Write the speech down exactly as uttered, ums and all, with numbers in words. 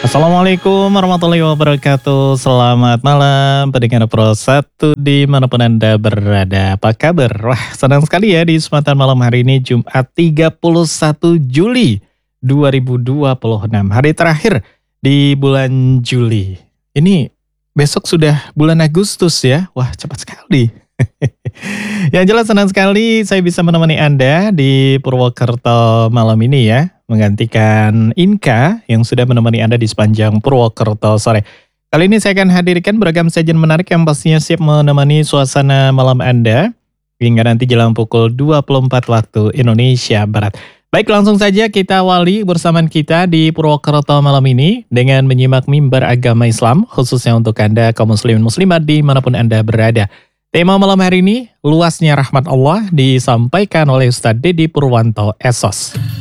Assalamualaikum warahmatullahi wabarakatuh. Selamat malam pendengar Pro satu dimanapun Anda berada. Apa kabar? Wah, senang sekali ya di kesempatan malam hari ini Jumat tiga puluh satu Juli dua ribu dua puluh enam. Hari terakhir di bulan Juli. Ini besok sudah bulan Agustus ya. Wah, cepat sekali. Yang jelas senang sekali saya bisa menemani Anda di Purwokerto malam ini ya, menggantikan Inka yang sudah menemani Anda di sepanjang Purwokerto sore. Kali ini saya akan hadirkan beragam sajian menarik yang pastinya siap menemani suasana malam Anda hingga nanti jelang pukul dua puluh empat waktu Indonesia Barat. Baik, langsung saja kita awali bersamaan kita di Purwokerto malam ini dengan menyimak mimbar agama Islam khususnya untuk Anda kaum muslimin muslimat dimanapun Anda berada. Tema malam hari ini, luasnya rahmat Allah, disampaikan oleh Ustadz Deddy Purwanto S O S.